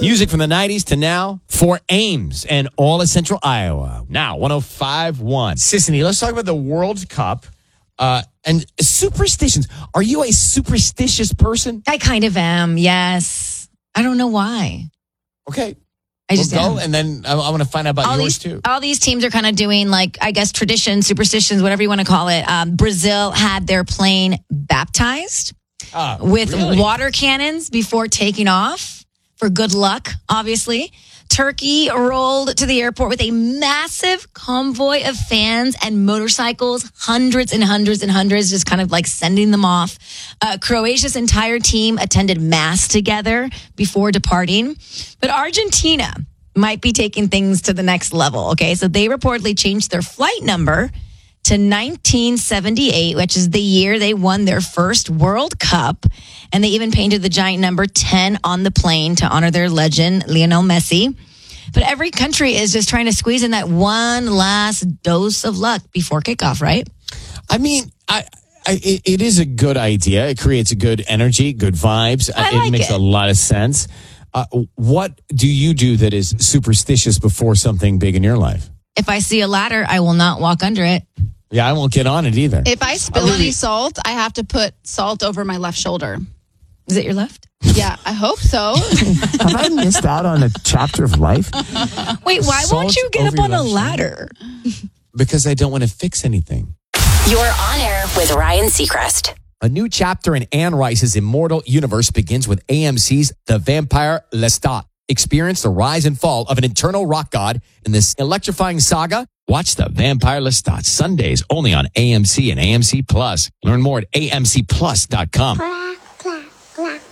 Music from the 90s to now for Ames and all of Central Iowa. Now, 105.1. Sissany, let's talk about the World Cup and superstitions. Are you a superstitious person? I kind of am, yes. I don't know why. Okay. I just we'll go, am. and then I want to find out about yours, too. All these teams are kind of doing, like, I guess, traditions, superstitions, whatever you want to call it. Brazil had their plane baptized with water cannons before taking off for good luck, obviously. Turkey rolled to the airport with a massive convoy of fans and motorcycles, hundreds and hundreds and hundreds, just kind of like sending them off. Croatia's entire team attended mass together before departing. But Argentina might be taking things to the next level, okay? So they reportedly changed their flight number to 1978, which is the year they won their first World Cup. And they even painted the giant number 10 on the plane to honor their legend, Lionel Messi. But every country is just trying to squeeze in that one last dose of luck before kickoff, right? I mean, it is a good idea. It creates a good energy, good vibes. It makes a lot of sense. What do you do that is superstitious before something big in your life? If I see a ladder, I will not walk under it. Yeah, I won't get on it either. If I spill any salt, I have to put salt over my left shoulder. Is it your left? Yeah, I hope so. Have I missed out on a chapter of life? Wait, why won't you get up on a ladder? Because I don't want to fix anything. You're on air with Ryan Seacrest. A new chapter in Anne Rice's immortal universe begins with AMC's The Vampire Lestat. Experience the rise and fall of an eternal rock god in this electrifying saga. Watch The Vampire Lestat Sundays only on AMC and AMC Plus. Learn more at amcplus.com.